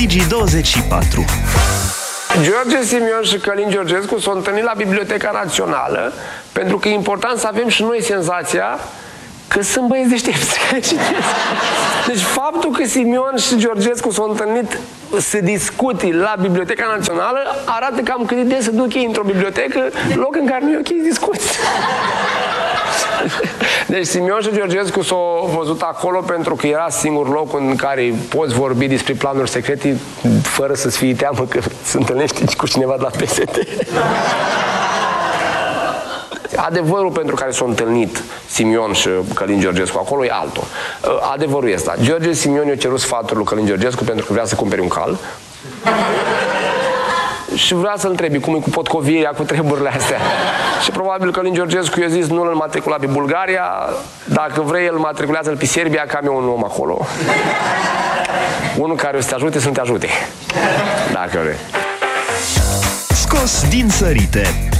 Digi24. George Simion și Călin Georgescu s-au întâlnit la Biblioteca Națională pentru că e important să avem și noi senzația că sunt băieți deștepți. Deci faptul că Simion și Georgescu s-au întâlnit să discuti la Biblioteca Națională arată cam cât de des se duc ei într-o bibliotecă, loc în care nu e ok să discuți. Deci Simion și Georgescu s-au văzut acolo pentru că era singurul loc în care poți vorbi despre planuri secrete fără să-ți fie teamă că se întâlnești cu cineva de la PSD. Adevărul pentru care s-au întâlnit Simion și Călin Georgescu acolo e altul. Adevărul este, George Simion i-a cerut sfatul lui Călin Georgescu pentru că vrea să cumpere un cal și vrea să-l întrebi cum e cu potcovirea, cu treburile astea. Și probabil Călin Georgescu i-a zis nu l-a matriculat pe Bulgaria, dacă vrei îl matriculează-l pe Serbia, că am eu un om acolo. Unul care o să te ajute să nu te ajute. Dacă vrei. Scos din sărite.